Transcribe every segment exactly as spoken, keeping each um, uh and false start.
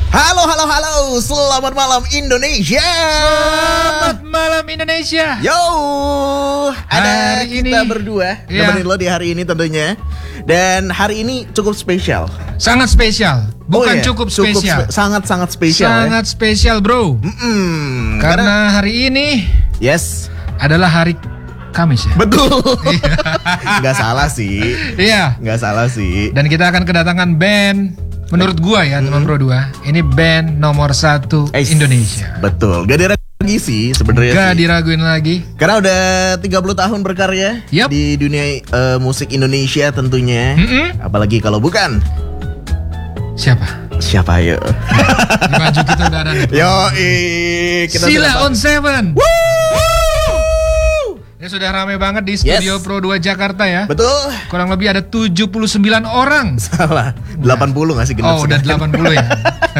Halo, halo, halo. Selamat malam Indonesia. Selamat malam Indonesia. Yo, ada Hari kita ini- berdua Iya. nemenin lo di hari ini tentunya. Dan hari ini cukup spesial. Sangat spesial. Oh, Bukan iya. cukup spesial. spe- sangat-sangat spesial. Sangat spesial, bro. ya. Mm-mm. Karena hari ini yes, adalah hari Kamis ya. betul. Nggak salah sih. Iya. Nggak salah sih. Dan kita akan kedatangan band. Menurut gua ya teman Pro dua, ini band nomor satu Eh, Indonesia. Betul. Gak diraguin lagi sih sebenarnya. Gak sih. diraguin lagi. Karena udah tiga puluh tahun berkarya Yup. di dunia eh, musik Indonesia tentunya. Mm-mm. Apalagi kalau bukan Siapa? siapa ya? Di baju kita udah ada nih. Yo, kita Sila sudah- on Seven. Woo! Ini sudah ramai banget di studio Yes. Pro dua Jakarta ya. Betul. Kurang lebih ada tujuh puluh sembilan orang. Salah. delapan puluh nggak sih genap Oh, udah sekarang? delapan puluh ya.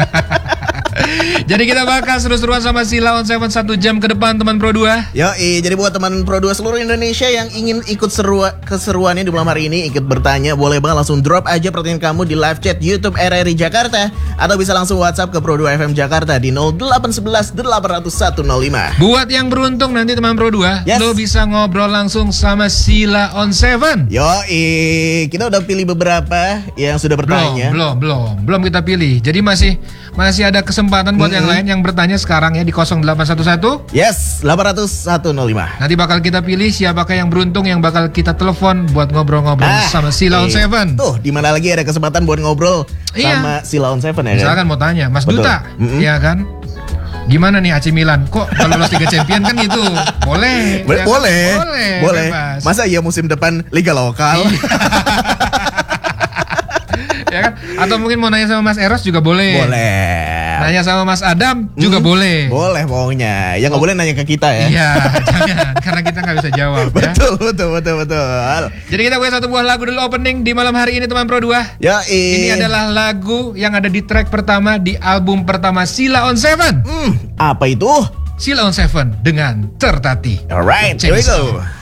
Jadi kita bakal seru-seruan sama Sila on Seven satu jam ke depan teman Pro dua. Yo, jadi buat teman Pro dua seluruh Indonesia yang ingin ikut serua, keseruannya di malam hari ini, ikut bertanya, boleh banget langsung drop aja pertanyaan kamu di live chat YouTube R R I Jakarta, atau bisa langsung WhatsApp ke Pro dua F M Jakarta di nol delapan satu satu delapan nol nol satu nol lima. Buat yang beruntung nanti teman Pro dua, Yes. lo bisa ngobrol langsung sama Sila on Seven. Yo, kita udah pilih beberapa yang sudah Belum, bertanya. belum, belum, belum kita pilih. Jadi masih masih ada kesempatan buat yang lain yang bertanya sekarang ya di nol delapan satu satu. Yes, delapan nol satu nol lima. Nanti bakal kita pilih siapakah yang beruntung yang bakal kita telepon buat ngobrol-ngobrol sama Sila on eh, Seven. Tuh, di mana lagi ada kesempatan buat ngobrol Iya. sama Sila on Seven ya kan? Misalkan mau tanya, Mas Betul. Duta, Mm-mm. ya kan? Gimana nih A C Milan? Kok kalau lolos Liga Champion kan itu boleh? Bo- ya kan? boleh, boleh, boleh. bebas. Masa iya musim depan Liga Lokal? Ya kan? Atau mungkin mau nanya sama Mas Eros juga boleh. Boleh. Nanya sama Mas Adam juga boleh. Boleh pokoknya. Ya nggak boleh nanya ke kita ya. Iya, jangan karena kita nggak bisa jawab ya. Betul, betul, betul, betul. Jadi kita punya satu buah lagu dulu opening di malam hari ini teman Pro dua. Ya, Ini adalah lagu yang ada di track pertama di album pertama Sila on Seven. Hmm, apa itu? Sila on Seven dengan Tertati. Alright, here we go.